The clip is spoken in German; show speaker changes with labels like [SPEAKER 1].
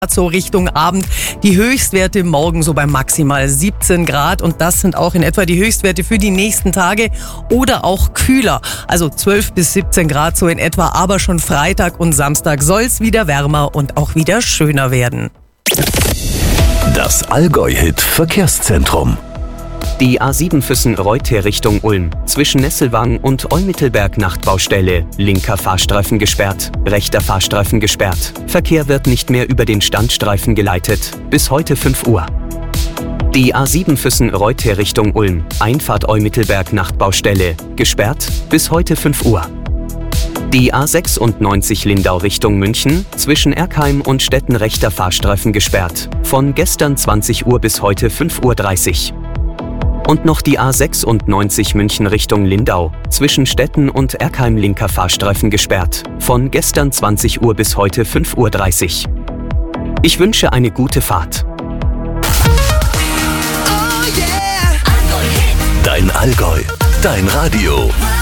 [SPEAKER 1] So Richtung Abend. Die Höchstwerte morgen so bei maximal 17 Grad und das sind auch in etwa die Höchstwerte für die nächsten Tage oder auch kühler. Also 12 bis 17 Grad so in etwa, aber schon Freitag und Samstag soll es wieder wärmer und auch wieder schöner werden.
[SPEAKER 2] Das Allgäu-Hit Verkehrszentrum.
[SPEAKER 3] Die A7 Füssen-Reuth Richtung Ulm. Zwischen Nesselwang und Olmittelberg Nachtbaustelle. Linker Fahrstreifen gesperrt, rechter Fahrstreifen gesperrt. Verkehr wird nicht mehr über den Standstreifen geleitet. Bis heute 5 Uhr. Die A7 Füssen-Reuth Richtung Ulm. Einfahrt Olmittelberg Nachtbaustelle. Gesperrt. Bis heute 5 Uhr. Die A96 Lindau Richtung München. Zwischen Erkheim und Stetten rechter Fahrstreifen gesperrt. Von gestern 20 Uhr bis heute 5:30 Uhr. Und noch die A96 München Richtung Lindau, zwischen Stetten und Erkheim linker Fahrstreifen gesperrt, von gestern 20 Uhr bis heute 5:30 Uhr. Ich wünsche eine gute Fahrt.
[SPEAKER 2] Dein Allgäu, dein Radio.